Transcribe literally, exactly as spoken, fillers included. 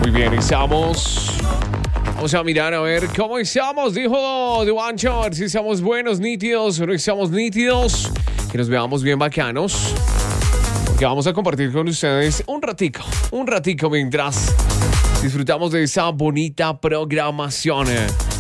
Muy bien, estamos. Vamos a mirar a ver cómo estamos, dijo Duancho. A ver si estamos buenos, nítidos o no estamos nítidos. Que nos veamos bien bacanos. Porque vamos a compartir con ustedes un ratico, un ratico mientras disfrutamos de esa bonita programación.